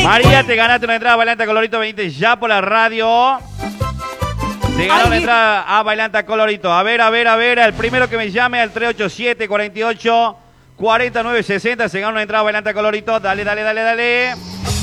María, te ganaste una entrada a Bailanta Colorito. Venite ya por la radio. Te ganó una entrada a Bailanta Colorito. A ver. El primero que me llame al 387-48-4960. Se ganó una entrada a Bailanta Colorito. Dale.